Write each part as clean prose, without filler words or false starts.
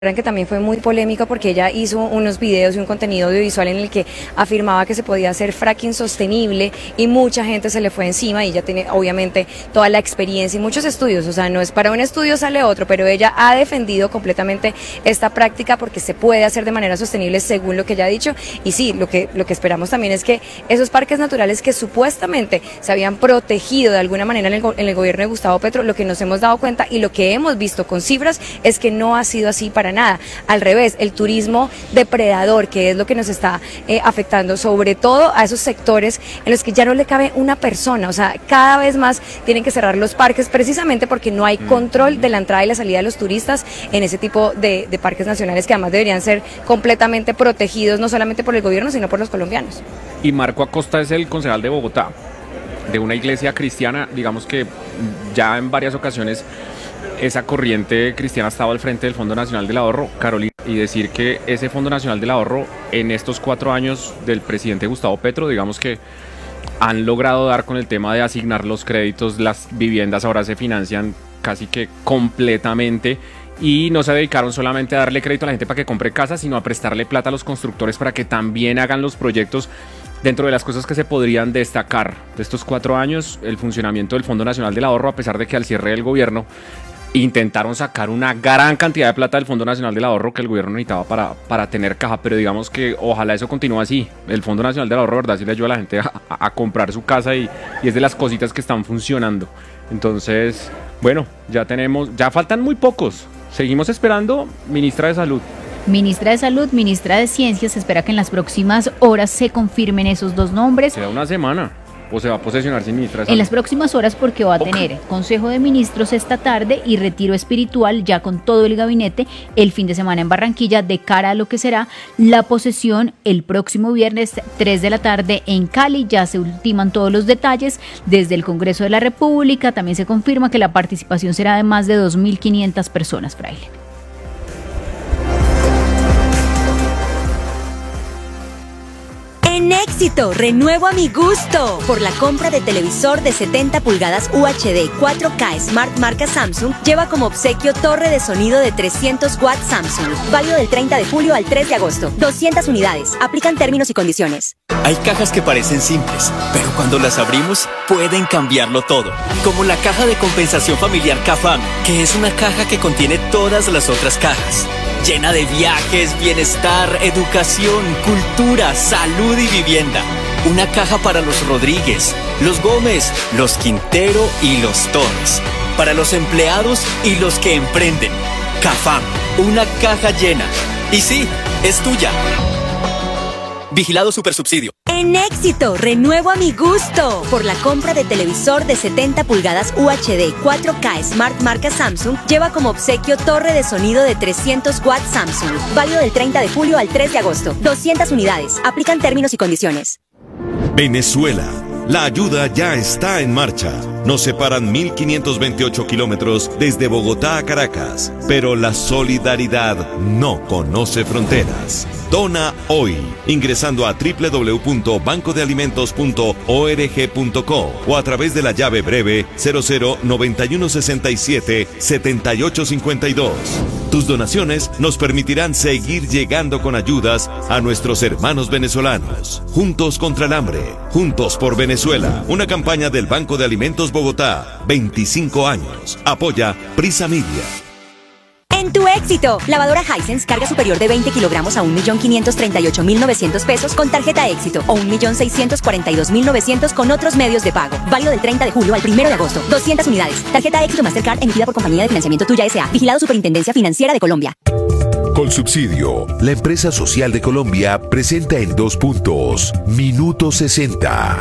que también fue muy polémica porque ella hizo unos videos y un contenido audiovisual en el que afirmaba que se podía hacer fracking sostenible y mucha gente se le fue encima, y ella tiene obviamente toda la experiencia y muchos estudios, o sea, no es para un estudio sale otro, pero ella ha defendido completamente esta práctica porque se puede hacer de manera sostenible según lo que ella ha dicho. Y sí, lo que esperamos también es que esos parques naturales que supuestamente se habían protegido de alguna manera en el gobierno de Gustavo Petro, lo que nos hemos dado cuenta y lo que hemos visto con cifras es que no ha sido así para nada. Al revés, el turismo depredador, que es lo que nos está afectando, sobre todo a esos sectores en los que ya no le cabe una persona, o sea, cada vez más tienen que cerrar los parques precisamente porque no hay control de la entrada y la salida de los turistas en ese tipo de parques nacionales que además deberían ser completamente protegidos, no solamente por el gobierno, sino por los colombianos. Y Marco Acosta es el concejal de Bogotá, de una iglesia cristiana, digamos que ya en varias ocasiones esa corriente cristiana ha estado al frente del Fondo Nacional del Ahorro, Carolina, y decir que ese Fondo Nacional del Ahorro en estos 4 años del presidente Gustavo Petro, digamos que han logrado dar con el tema de asignar los créditos, las viviendas ahora se financian casi que completamente y no se dedicaron solamente a darle crédito a la gente para que compre casas, sino a prestarle plata a los constructores para que también hagan los proyectos. Dentro de las cosas que se podrían destacar de estos 4 años, el funcionamiento del Fondo Nacional del Ahorro, a pesar de que al cierre del gobierno intentaron sacar una gran cantidad de plata del Fondo Nacional del Ahorro que el gobierno necesitaba para tener caja, pero digamos que ojalá eso continúe así. El Fondo Nacional del Ahorro, verdad, sí le ayuda a la gente a comprar su casa y es de las cositas que están funcionando. Entonces, bueno, ya faltan muy pocos. Seguimos esperando, ministra de Salud. Ministra de Salud, ministra de Ciencias, se espera que en las próximas horas se confirmen esos dos nombres. ¿Será una semana o se va a posesionar sin ministra de Salud? En las próximas horas, porque va a tener Consejo de Ministros esta tarde y retiro espiritual ya con todo el gabinete el fin de semana en Barranquilla, de cara a lo que será la posesión el próximo viernes 3 de la tarde en Cali. Ya se ultiman todos los detalles desde el Congreso de la República. También se confirma que la participación será de más de 2.500 personas, Fraile. En Éxito, renuevo a mi gusto. Por la compra de televisor de 70 pulgadas UHD 4K Smart marca Samsung, lleva como obsequio torre de sonido de 300 watts Samsung. Válido del 30 de julio al 3 de agosto. 200 unidades. Aplican términos y condiciones. Hay cajas que parecen simples, pero cuando las abrimos pueden cambiarlo todo. Como la caja de compensación familiar CAFAM, que es una caja que contiene todas las otras cajas. Llena de viajes, bienestar, educación, cultura, salud y vivienda. Una caja para los Rodríguez, los Gómez, los Quintero y los Torres. Para los empleados y los que emprenden. CAFAM, una caja llena. Y sí, es tuya. Vigilado Supersubsidio. En Éxito, renuevo a mi gusto. Por la compra de televisor de 70 pulgadas UHD 4K Smart marca Samsung, lleva como obsequio torre de sonido de 300 watts Samsung. Válido del 30 de julio al 3 de agosto. 200 unidades. Aplican términos y condiciones. Venezuela. La ayuda ya está en marcha. Nos separan 1.528 kilómetros desde Bogotá a Caracas, pero la solidaridad no conoce fronteras. Dona hoy, ingresando a www.bancodealimentos.org.co o a través de la llave breve 0091677852. Tus donaciones nos permitirán seguir llegando con ayudas a nuestros hermanos venezolanos. Juntos contra el hambre, juntos por Venezuela. Una campaña del Banco de Alimentos Bogotá, 25 años. Apoya Prisa Media. En tu Éxito, lavadora Hisense, carga superior de 20 kilogramos a 1.538.900 pesos con tarjeta Éxito o 1.642.900 con otros medios de pago. Válido del 30 de julio al 1 de agosto. 200 unidades. Tarjeta Éxito Mastercard emitida por Compañía de Financiamiento Tuya S.A. Vigilado Superintendencia Financiera de Colombia. Colsubsidio, la empresa social de Colombia, presenta en 2 puntos. Minuto 60.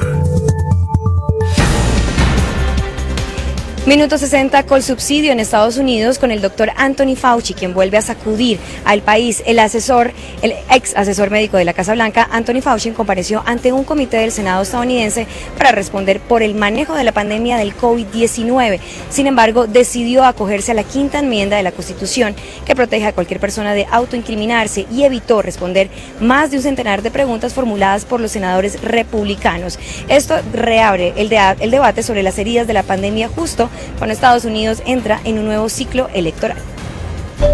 Minuto 60, Colsubsidio en Estados Unidos con el doctor Anthony Fauci, quien vuelve a sacudir al país. El ex asesor médico de la Casa Blanca, Anthony Fauci, compareció ante un comité del Senado estadounidense para responder por el manejo de la pandemia del COVID-19. Sin embargo, decidió acogerse a la 5ª enmienda de la Constitución, que protege a cualquier persona de autoincriminarse, y evitó responder más de un centenar de preguntas formuladas por los senadores republicanos. Esto reabre el debate sobre las heridas de la pandemia justo cuando Estados Unidos entra en un nuevo ciclo electoral.